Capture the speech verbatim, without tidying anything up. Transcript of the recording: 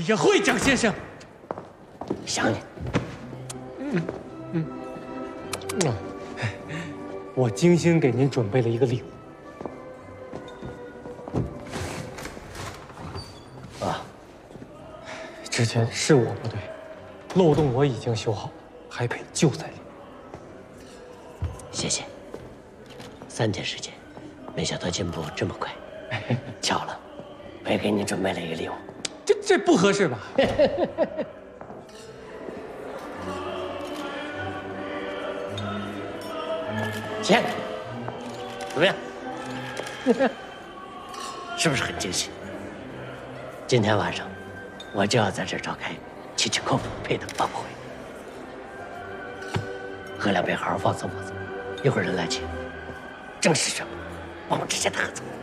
也会，蒋先生。 想你。 嗯嗯。嗯，我精心给您准备了一个礼物。 之前是我不对，漏洞我已经修好，还赔就在里面。 谢谢。三天时间，没想到进步这么快。巧了，我也给你准备了一个礼物。 这这不合适吧？ 签，怎么样？是不是很惊喜？今天晚上。 我就要在这儿召开契契科夫配的发布会，喝两杯，好好放松放松。一会儿人来请，正式宣布我们之间的合作。